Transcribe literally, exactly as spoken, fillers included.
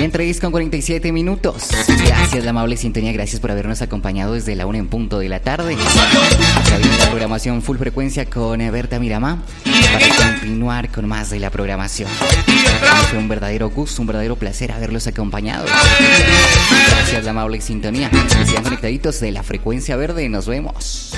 Bien, tres con cuarenta y siete minutos. Gracias, la amable sintonía. Gracias por habernos acompañado desde la una en punto de la tarde. Acá viene la programación Full Frecuencia con Berta Miramá para continuar con más de la programación. Fue un verdadero gusto, un verdadero placer haberlos acompañado. Gracias, la amable sintonía. Que sigan conectaditos de la Frecuencia Verde. Nos vemos.